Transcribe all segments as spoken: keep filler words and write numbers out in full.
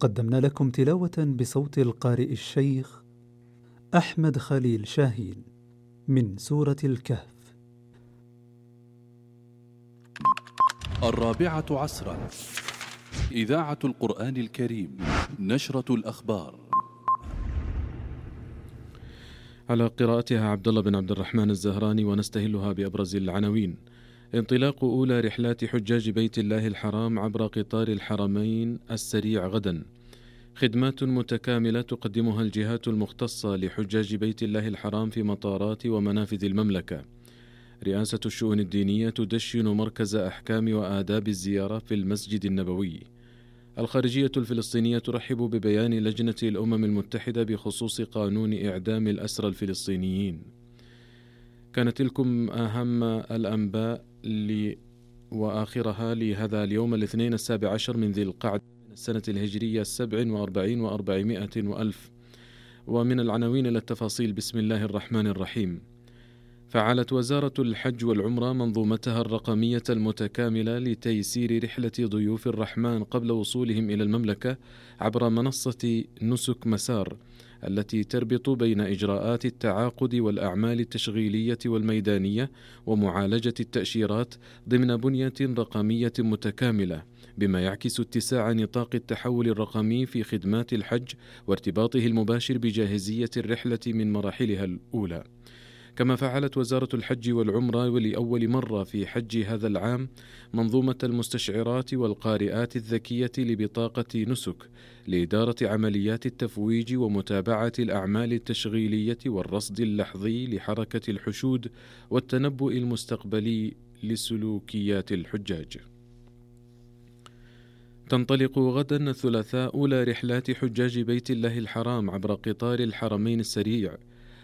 قدمنا لكم تلاوة بصوت القارئ الشيخ أحمد خليل شاهين من سورة الكهف. الرابعة عصرا، إذاعة القرآن الكريم، نشرة الأخبار. على قراءتها عبد الله بن عبد الرحمن الزهراني، ونستهلها بأبرز العناوين. انطلاق أولى رحلات حجاج بيت الله الحرام عبر قطار الحرمين السريع غدا. خدمات متكاملة تقدمها الجهات المختصة لحجاج بيت الله الحرام في مطارات ومنافذ المملكة. رئاسة الشؤون الدينية تدشن مركز أحكام وآداب الزيارة في المسجد النبوي. الخارجية الفلسطينية ترحب ببيان لجنة الأمم المتحدة بخصوص قانون إعدام الأسرى الفلسطينيين. كانت تلكم أهم الأنباء ل... وآخرها لهذا اليوم الاثنين السابع عشر من ذي القعدة من السنة الهجرية السبع وأربعين وأربعمائة وألف. ومن العناوين إلى التفاصيل. بسم الله الرحمن الرحيم. فعلت وزارة الحج والعمرة منظومتها الرقمية المتكاملة لتيسير رحلة ضيوف الرحمن قبل وصولهم إلى المملكة عبر منصة نسك مسار، التي تربط بين إجراءات التعاقد والأعمال التشغيلية والميدانية ومعالجة التأشيرات ضمن بنية رقمية متكاملة، بما يعكس اتساع نطاق التحول الرقمي في خدمات الحج وارتباطه المباشر بجاهزية الرحلة من مراحلها الأولى. كما فعلت وزارة الحج والعمرة ولأول مرة في حج هذا العام منظومة المستشعرات والقارئات الذكية لبطاقة نسك لإدارة عمليات التفويج ومتابعة الأعمال التشغيلية والرصد اللحظي لحركة الحشود والتنبؤ المستقبلي لسلوكيات الحجاج. تنطلق غدا الثلاثاء أولى رحلات حجاج بيت الله الحرام عبر قطار الحرمين السريع.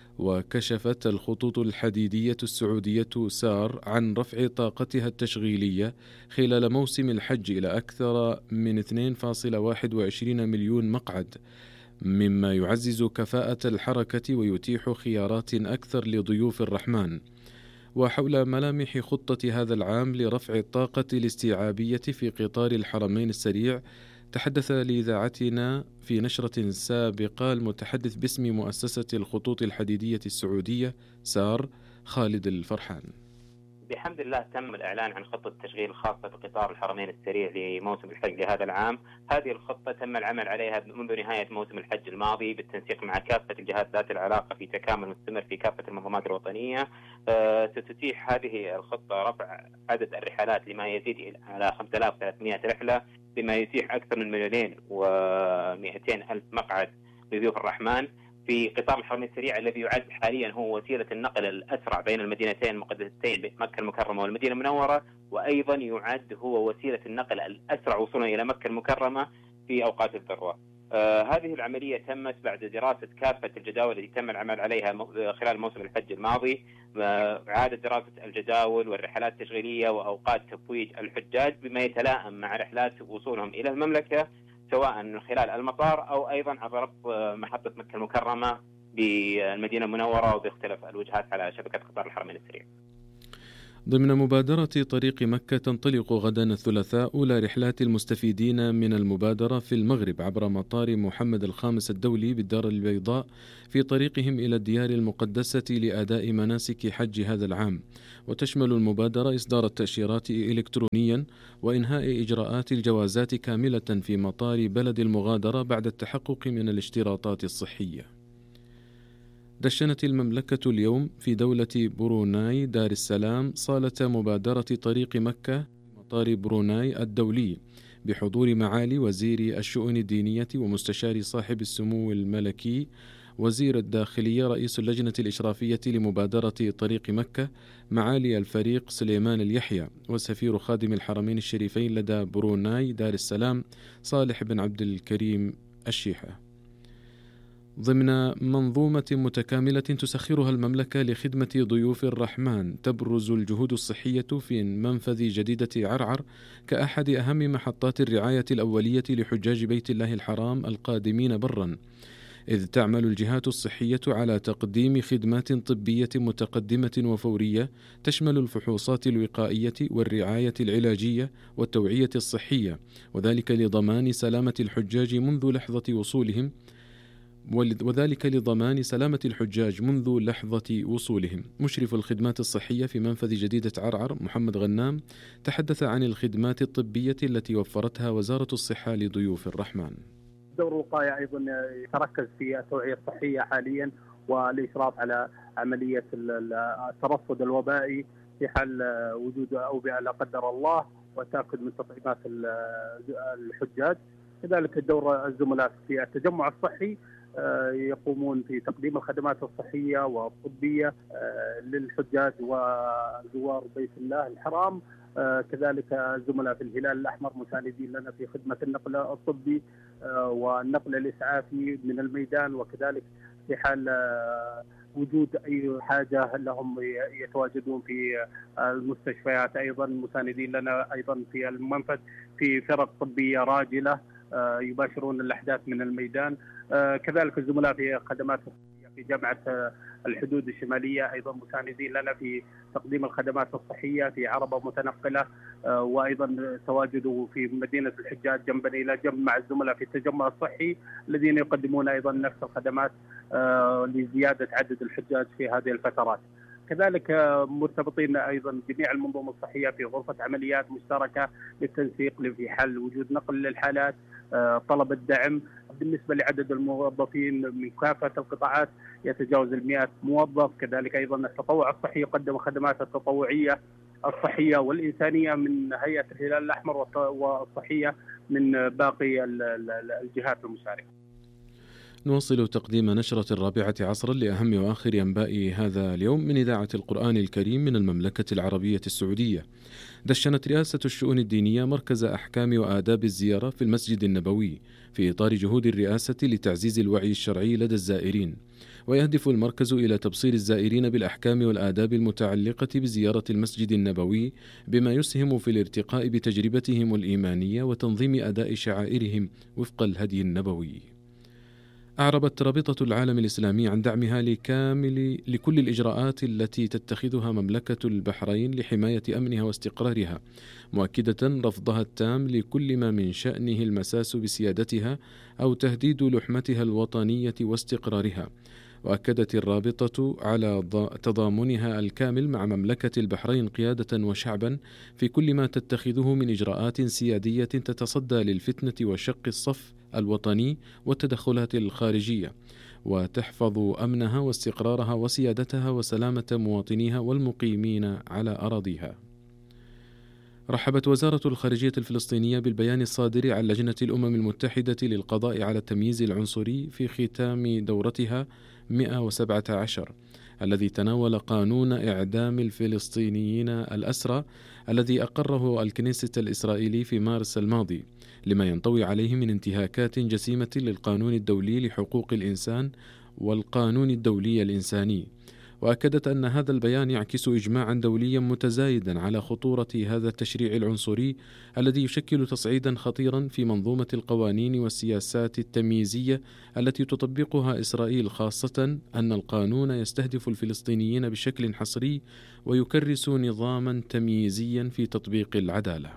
وكشفت الخطوط الحديدية السعودية سار عن رفع طاقتها التشغيلية خلال موسم الحج إلى أكثر من اثنين فاصلة واحد وعشرين مليون مقعد، مما يعزز كفاءة الحركة ويتيح خيارات أكثر لضيوف الرحمن. وحول ملامح خطة هذا العام لرفع الطاقة الاستيعابية في قطار الحرمين السريع، تحدث لإذاعتنا في نشرة سابقة المتحدث باسم مؤسسة الخطوط الحديدية السعودية سار، خالد الفرحان. بحمد الله تم الإعلان عن خطة تشغيل خاصة بقطار الحرمين السريع لموسم الحج لهذا العام. هذه الخطة تم العمل عليها منذ نهاية موسم الحج الماضي بالتنسيق مع كافة الجهات ذات العلاقة في تكامل مستمر في كافة المنظمات الوطنية. أه ستتيح هذه الخطة رفع عدد الرحلات لما يزيد على خمسة آلاف وثلاثمائة رحلة، بما يتيح أكثر من مليونين ومئتين ألف مقعد لضيوف الرحمن في قطار الحرمين السريع، الذي يعد حاليا هو وسيلة النقل الأسرع بين المدينتين المقدستين مكة المكرمة والمدينة المنورة، وأيضا يعد هو وسيلة النقل الأسرع وصولا إلى مكة المكرمة في أوقات الذروة. آه هذه العملية تمت بعد دراسة كافة الجداول التي تم العمل عليها خلال موسم الحج الماضي، إعادة دراسة الجداول والرحلات التشغيلية وأوقات تفويج الحجاج بما يتلائم مع رحلات وصولهم إلى المملكة، سواء من خلال المطار أو أيضا عبر محطة مكة المكرمة بالمدينة المنورة وباختلاف الوجهات على شبكة قطار الحرمين السريع. ضمن مبادرة طريق مكة تنطلق غدا الثلاثاء أولى رحلات المستفيدين من المبادرة في المغرب عبر مطار محمد الخامس الدولي بالدار البيضاء في طريقهم إلى الديار المقدسة لأداء مناسك حج هذا العام. وتشمل المبادرة إصدار التأشيرات إلكترونيا وإنهاء إجراءات الجوازات كاملة في مطار بلد المغادرة بعد التحقق من الاشتراطات الصحية. دشنت المملكة اليوم في دولة بروناي دار السلام صالة مبادرة طريق مكة مطار بروناي الدولي بحضور معالي وزير الشؤون الدينية ومستشار صاحب السمو الملكي وزير الداخلية رئيس اللجنة الإشرافية لمبادرة طريق مكة معالي الفريق سليمان اليحيى وسفير خادم الحرمين الشريفين لدى بروناي دار السلام صالح بن عبد الكريم الشيحة. ضمن منظومة متكاملة تسخرها المملكة لخدمة ضيوف الرحمن، تبرز الجهود الصحية في منفذ جديدة عرعر كأحد أهم محطات الرعاية الأولية لحجاج بيت الله الحرام القادمين برا، إذ تعمل الجهات الصحية على تقديم خدمات طبية متقدمة وفورية تشمل الفحوصات الوقائية والرعاية العلاجية والتوعية الصحية، وذلك لضمان سلامة الحجاج منذ لحظة وصولهم وذلك لضمان سلامة الحجاج منذ لحظة وصولهم. مشرف الخدمات الصحية في منفذ جديدة عرعر محمد غنام تحدث عن الخدمات الطبية التي وفرتها وزارة الصحة لضيوف الرحمن. دور الوقاية أيضا يتركز في التوعية الصحية حاليا والإشراف على عملية الترصد الوبائي في حال وجود أوبئة لا قدر الله، والتأكد من تطعيمات الحجاج. كذلك دور الزملاء في التجمع الصحي يقومون في تقديم الخدمات الصحية والطبية للحجاج وزوار بيت الله الحرام. كذلك الزملاء في الهلال الأحمر مساندين لنا في خدمة النقل الطبي والنقل الإسعافي من الميدان، وكذلك في حال وجود أي حاجة لهم يتواجدون في المستشفيات أيضا مساندين لنا أيضا في المنفذ في فرق طبية راجلة يباشرون الأحداث من الميدان. كذلك الزملاء في خدمات في جامعة الحدود الشمالية أيضا مساندين لنا في تقديم الخدمات الصحية في عربة متنقلة، وأيضا تواجدوا في مدينة الحجاج جنبا إلى جنب مع الزملاء في التجمع الصحي الذين يقدمون أيضا نفس الخدمات لزيادة عدد الحجاج في هذه الفترات. كذلك مرتبطين أيضا جميع المنظومة الصحية في غرفة عمليات مشتركة للتنسيق في حال وجود نقل للحالات، طلب الدعم. بالنسبة لعدد الموظفين من كافة القطاعات يتجاوز المئة موظف. كذلك أيضا التطوع الصحي يقدم خدمات التطوعية الصحية والإنسانية من هيئة الهلال الأحمر والصحية من باقي الجهات المشاركة. نواصل تقديم نشرة الرابعة عصرا لأهم وآخر أنباء هذا اليوم من إذاعة القرآن الكريم من المملكة العربية السعودية. دشنت رئاسة الشؤون الدينية مركز أحكام وآداب الزيارة في المسجد النبوي في إطار جهود الرئاسة لتعزيز الوعي الشرعي لدى الزائرين، ويهدف المركز إلى تبصير الزائرين بالأحكام والآداب المتعلقة بزيارة المسجد النبوي، بما يسهم في الارتقاء بتجربتهم الإيمانية وتنظيم أداء شعائرهم وفق الهدي النبوي. أعربت رابطة العالم الإسلامي عن دعمها لكامل لكل الإجراءات التي تتخذها مملكة البحرين لحماية أمنها واستقرارها، مؤكدة رفضها التام لكل ما من شأنه المساس بسيادتها أو تهديد لحمتها الوطنية واستقرارها. وأكدت الرابطة على تضامنها الكامل مع مملكة البحرين قيادة وشعبا في كل ما تتخذه من إجراءات سيادية تتصدى للفتنة وشق الصف الوطني والتدخلات الخارجية، وتحفظ أمنها واستقرارها وسيادتها وسلامة مواطنيها والمقيمين على أراضيها. رحبت وزارة الخارجية الفلسطينية بالبيان الصادر عن لجنة الأمم المتحدة للقضاء على التمييز العنصري في ختام دورتها مئة وسبعة عشر، الذي تناول قانون إعدام الفلسطينيين الأسرى الذي أقره الكنيست الإسرائيلي في مارس الماضي، لما ينطوي عليه من انتهاكات جسيمة للقانون الدولي لحقوق الإنسان والقانون الدولي الإنساني. وأكدت أن هذا البيان يعكس إجماعا دوليا متزايدا على خطورة هذا التشريع العنصري الذي يشكل تصعيدا خطيرا في منظومة القوانين والسياسات التمييزية التي تطبقها إسرائيل، خاصة أن القانون يستهدف الفلسطينيين بشكل حصري ويكرس نظاما تمييزيا في تطبيق العدالة.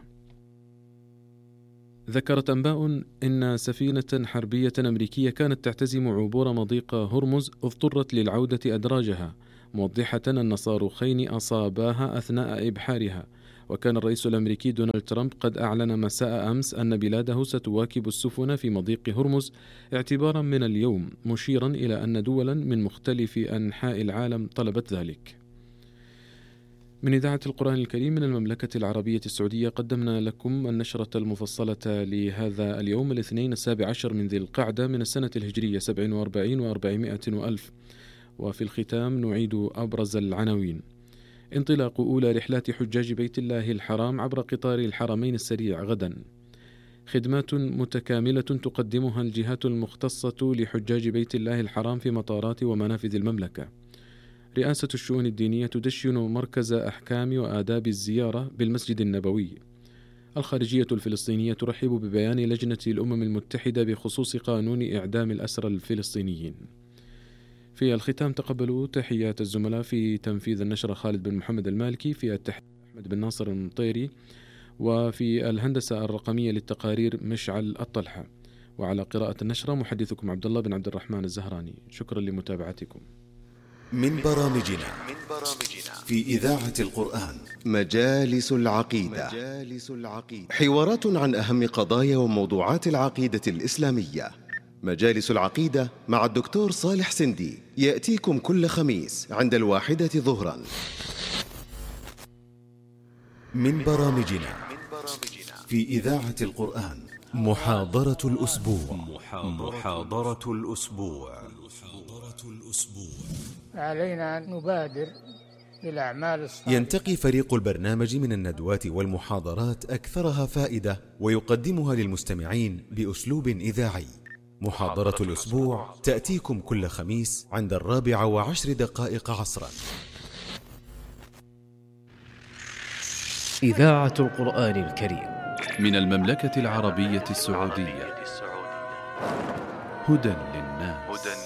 ذكرت أنباء أن سفينة حربية أمريكية كانت تعتزم عبور مضيق هرمز اضطرت للعودة أدراجها، موضحة أن صاروخين أصاباها أثناء إبحارها. وكان الرئيس الأمريكي دونالد ترامب قد أعلن مساء أمس أن بلاده ستواكب السفن في مضيق هرمز اعتبارا من اليوم، مشيرا إلى أن دولا من مختلف أنحاء العالم طلبت ذلك. من إذاعة القرآن الكريم من المملكة العربية السعودية قدمنا لكم النشرة المفصلة لهذا اليوم الاثنين السابع عشر من ذي القعدة من السنة الهجرية سبع وأربعين وأربعمائة وألف. وفي الختام نعيد أبرز العناوين. انطلاق أولى رحلات حجاج بيت الله الحرام عبر قطار الحرمين السريع غدا. خدمات متكاملة تقدمها الجهات المختصة لحجاج بيت الله الحرام في مطارات ومنافذ المملكة. رئاسة الشؤون الدينية تدشن مركز أحكام وآداب الزيارة بالمسجد النبوي. الخارجية الفلسطينية ترحب ببيان لجنة الأمم المتحدة بخصوص قانون إعدام الأسرى الفلسطينيين. في الختام تقبلوا تحيات الزملاء في تنفيذ النشرة خالد بن محمد المالكي، في التحرير أحمد بن ناصر المطيري، وفي الهندسة الرقمية للتقارير مشعل الطلحة، وعلى قراءة النشرة محدثكم عبد الله بن عبد الرحمن الزهراني. شكرا لمتابعتكم. من برامجنا في إذاعة القرآن مجالس العقيدة. حوارات عن أهم قضايا وموضوعات العقيدة الإسلامية. مجالس العقيدة مع الدكتور صالح سندي يأتيكم كل خميس عند الواحدة ظهرا. من برامجنا في إذاعة القرآن محاضرة الأسبوع. محاضرة الأسبوع. علينا أن نبادر بالأعمال الصالحة. ينتقي فريق البرنامج من الندوات والمحاضرات أكثرها فائدة ويقدمها للمستمعين بأسلوب إذاعي. محاضرة الأسبوع تأتيكم كل خميس عند الرابعة وعشر دقائق عصرا. إذاعة القرآن الكريم من المملكة العربية السعودية. هدى للناس.